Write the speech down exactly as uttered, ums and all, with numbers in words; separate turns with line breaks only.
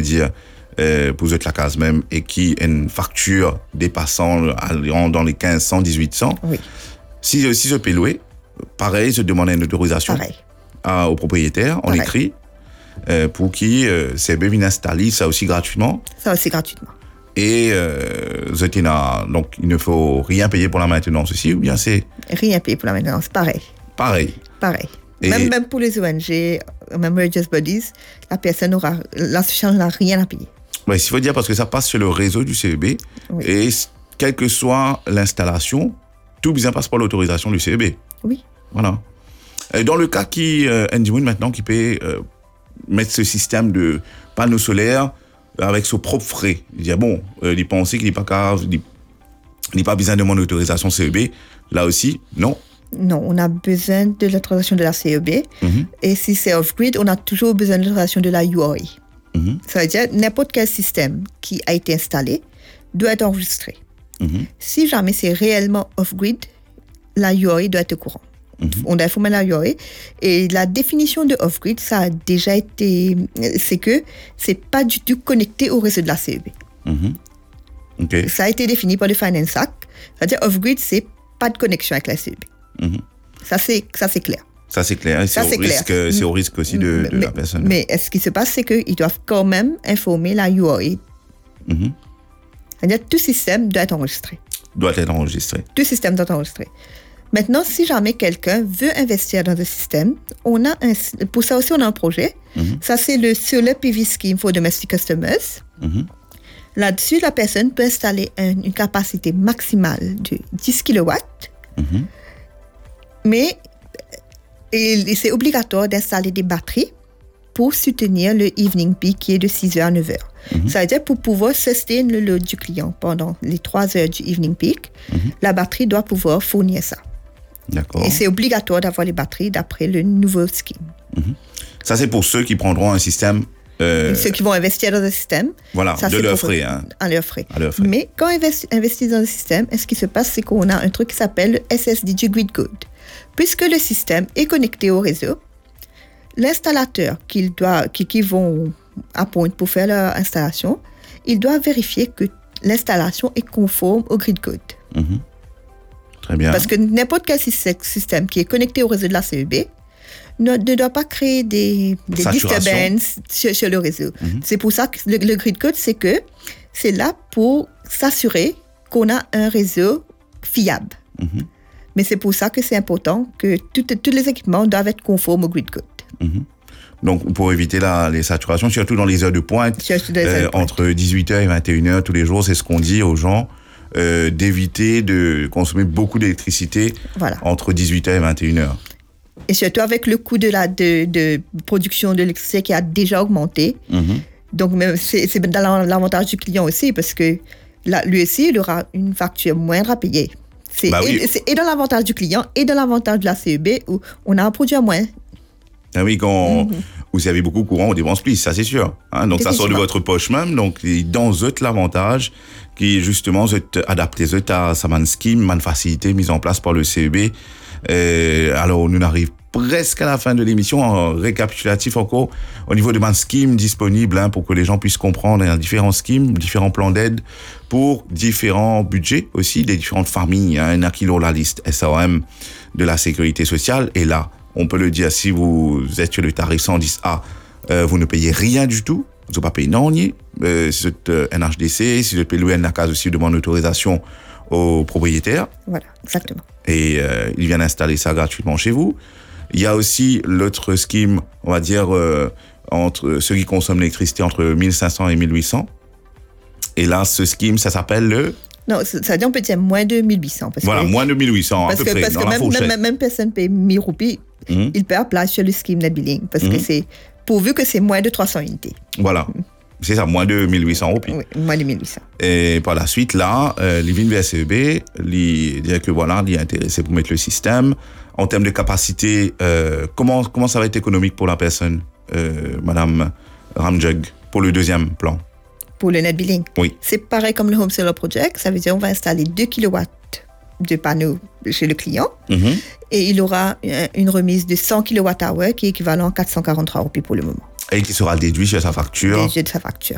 dire, euh, pour eux la case même, et qui a une facture dépassant allant dans les quinze cents, dix-huit cents,
oui.
si, si je peux louer, pareil, je demande une autorisation à, au propriétaire, on écrit, euh, pour qu'il euh, C B vienne installer ça aussi gratuitement.
Ça aussi gratuitement.
Et euh, donc, il ne faut rien payer pour la maintenance aussi, ou bien c'est...
Rien payer pour la maintenance, pareil.
Pareil.
Pareil. Et même, même pour les O N G, même Religious Bodies, la personne aura, l'association n'a rien à payer.
Oui, il faut dire parce que ça passe sur le réseau du C E B, oui. Et quelle que soit l'installation, tout bien passe par l'autorisation du C E B.
Oui.
Voilà. Et dans le cas qui, euh, Andy Moon maintenant, qui peut euh, mettre ce système de panneaux solaires avec ses propres frais. Il dit, bon, euh, il pense qu'il n'est pas grave, il n'est pas besoin de mon autorisation C E B. Là aussi, non.
Non, on a besoin de l'autorisation de la C E B. Mm-hmm. Et si c'est off-grid, on a toujours besoin de l'autorisation de la U R I. Mm-hmm. Ça veut dire n'importe quel système qui a été installé doit être enregistré. Mm-hmm. Si jamais c'est réellement off-grid, la U R I doit être au courant. Mm-hmm. On doit informer la U R I. Et la définition de off-grid, ça a déjà été... C'est que c'est pas du tout connecté au réseau de la C E B.
Mm-hmm. Okay.
Ça a été défini par le Finance Act. C'est-à-dire off-grid, c'est pas de connexion avec la C E B. Mm-hmm. Ça, c'est, ça, c'est clair.
Ça, c'est clair.
Ça,
c'est,
c'est,
au
clair.
Risque, c'est au risque aussi de, de
mais,
la personne.
Mais ce qui se passe, c'est qu'ils doivent quand même informer la U R I. Mm-hmm. C'est-à-dire tout système doit être enregistré.
Doit être enregistré.
Tout système doit être enregistré. Maintenant, si jamais quelqu'un veut investir dans un système, on a un, pour ça aussi, on a un projet. Mm-hmm. Ça, c'est le Solar P V Scheme for Domestic Customers. Mm-hmm. Là-dessus, la personne peut installer un, une capacité maximale de dix kilowatts. Mm-hmm. Mais et, et c'est obligatoire d'installer des batteries pour soutenir le evening peak qui est de six heures à neuf heures. Mm-hmm. Ça veut dire pour pouvoir sustain le load du client pendant les trois heures du evening peak, mm-hmm. la batterie doit pouvoir fournir ça.
D'accord.
Et c'est obligatoire d'avoir les batteries d'après le nouveau scheme.
Mm-hmm. Ça, c'est pour ceux qui prendront un système...
Euh... Ceux qui vont investir dans un système.
Voilà,
ça,
de leur frais. Hein.
À leur frais.
À leur frais.
Mais quand on investit dans un système, ce qui se passe, c'est qu'on a un truc qui s'appelle le S S D G Grid Code. Puisque le système est connecté au réseau, l'installateur qui, doit, qui, qui vont à point pour faire leur installation, il doit vérifier que l'installation est conforme au grid code.
Mm-hmm. Très bien.
Parce que n'importe quel système qui est connecté au réseau de la C E B ne, ne doit pas créer des, des disturbances sur, sur le réseau. Mm-hmm. C'est pour ça que le, le grid code, c'est que c'est là pour s'assurer qu'on a un réseau fiable. Mm-hmm. Mais c'est pour ça que c'est important que tous les équipements doivent être conformes au grid code.
Mm-hmm. Donc, pour éviter la, les saturations, surtout dans les heures de pointe, euh, de entre dix-huit heures et vingt et une heures tous les jours, c'est ce qu'on dit aux gens, euh, d'éviter de consommer beaucoup d'électricité voilà. entre dix-huit heures et vingt et une heures.
Et surtout avec le coût de, la, de, de production d'électricité qui a déjà augmenté. Mm-hmm. Donc, même, c'est, c'est dans l'avantage du client aussi, parce que là, lui aussi, il aura une facture moindre à payer. C'est, bah oui. et, c'est et dans l'avantage du client et dans l'avantage de la C E B où on a un produit à moins.
Ah oui, quand mm-hmm. vous avez beaucoup de courant, on dépense plus, ça c'est sûr. Hein, donc ça sort de votre poche même. Donc dans eux, l'avantage qui justement est adapté à sa man scheme, man facilité mise en place par le C E B. Euh, alors nous arrivons presque à la fin de l'émission, en récapitulatif encore au niveau de man scheme disponible hein, pour que les gens puissent comprendre. Il y a différents schemes, différents plans d'aide pour différents budgets aussi, des différentes familles. Hein, il y en a qui ont la liste S A O M de la sécurité sociale et là, on peut le dire, si vous êtes sur le tarif cent dix A, euh, vous ne payez rien du tout. Vous n'avez pas payé non, ni. Euh, si vous êtes euh, N H D C, si vous êtes P L U N, la case aussi demande autorisation au propriétaire.
Voilà, exactement.
Et euh, il vient d'installer ça gratuitement chez vous. Il y a aussi l'autre scheme, on va dire, euh, entre ceux qui consomment l'électricité entre mille cinq cents et mille huit cents. Et là, ce scheme, ça s'appelle le...
Non, ça veut dire on peut dire moins de mille huit cents. Parce
voilà,
que,
moins de mille huit cents, à peu
que,
près,
parce
dans
que
la
même,
fourchette.
Même, même personne paye mille roupies, mm-hmm. il peut appeler sur le scheme net billing, parce mm-hmm. que c'est pourvu que c'est moins de trois cents unités.
Voilà, mm-hmm. c'est ça, moins de mille huit cents roupies.
Oui, moins de mille huit cents.
Et par la suite, là, euh, l'I V I N V S E B, il dit que voilà, il est intéressé pour mettre le système. En termes de capacité, euh, comment, comment ça va être économique pour la personne, euh, Madame Ramjug, pour le deuxième plan?
Pour le net billing.
Oui.
C'est pareil comme le Home Solar Project. Ça veut dire qu'on va installer deux kilowatts de panneaux chez le client mm-hmm. et il aura une remise de cent kilowattheures qui est équivalent à quatre cent quarante-trois roupies pour le moment.
Et qui sera déduit sur sa facture.
Déduit de sa facture.